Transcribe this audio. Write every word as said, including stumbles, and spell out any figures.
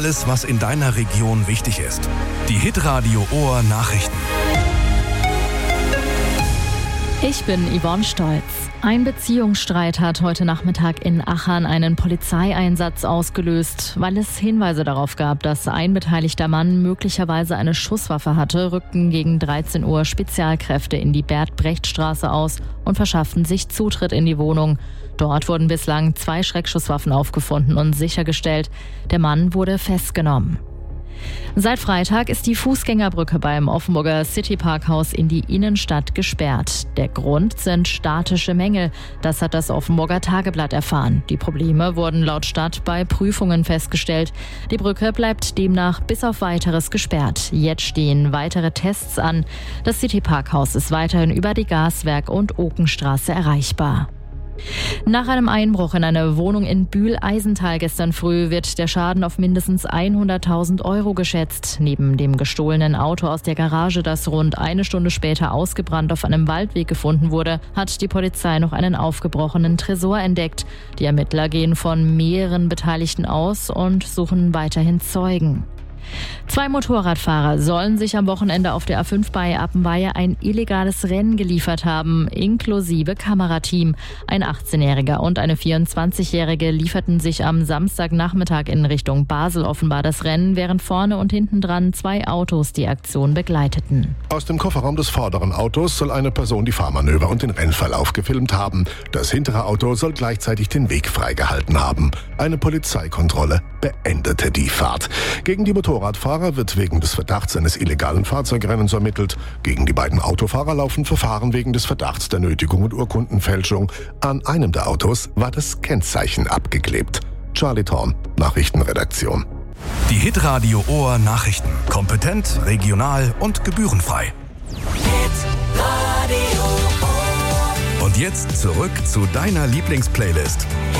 Alles, was in deiner Region wichtig ist. Die Hitradio Ohr Nachrichten. Ich bin Yvonne Stolz. Ein Beziehungsstreit hat heute Nachmittag in Achern einen Polizeieinsatz ausgelöst. Weil es Hinweise darauf gab, dass ein beteiligter Mann möglicherweise eine Schusswaffe hatte, rückten gegen dreizehn Uhr Spezialkräfte in die Bert-Brecht-Straße aus und verschafften sich Zutritt in die Wohnung. Dort wurden bislang zwei Schreckschusswaffen aufgefunden und sichergestellt. Der Mann wurde festgenommen. Seit Freitag ist die Fußgängerbrücke beim Offenburger Cityparkhaus in die Innenstadt gesperrt. Der Grund sind statische Mängel. Das hat das Offenburger Tageblatt erfahren. Die Probleme wurden laut Stadt bei Prüfungen festgestellt. Die Brücke bleibt demnach bis auf Weiteres gesperrt. Jetzt stehen weitere Tests an. Das Cityparkhaus ist weiterhin über die Gaswerk- und Okenstraße erreichbar. Nach einem Einbruch in eine Wohnung in Bühl-Eisental gestern früh wird der Schaden auf mindestens hunderttausend Euro geschätzt. Neben dem gestohlenen Auto aus der Garage, das rund eine Stunde später ausgebrannt auf einem Waldweg gefunden wurde, hat die Polizei noch einen aufgebrochenen Tresor entdeckt. Die Ermittler gehen von mehreren Beteiligten aus und suchen weiterhin Zeugen. Zwei Motorradfahrer sollen sich am Wochenende auf der A fünf bei Appenweier ein illegales Rennen geliefert haben, inklusive Kamerateam. Ein achtzehnjähriger und eine vierundzwanzigjährige lieferten sich am Samstagnachmittag in Richtung Basel offenbar das Rennen, während vorne und hinten dran zwei Autos die Aktion begleiteten. Aus dem Kofferraum des vorderen Autos soll eine Person die Fahrmanöver und den Rennverlauf gefilmt haben. Das hintere Auto soll gleichzeitig den Weg freigehalten haben. Eine Polizeikontrolle beendete die Fahrt. Gegen die Motorradfahrer wird wegen des Verdachts eines illegalen Fahrzeugrennens ermittelt. Gegen die beiden Autofahrer laufen Verfahren wegen des Verdachts der Nötigung und Urkundenfälschung. An einem der Autos war das Kennzeichen abgeklebt. Charlie Thorn, Nachrichtenredaktion. Die Hitradio Ohr Nachrichten. Kompetent, regional und gebührenfrei. Hitradio Ohr. Und jetzt zurück zu deiner Lieblingsplaylist.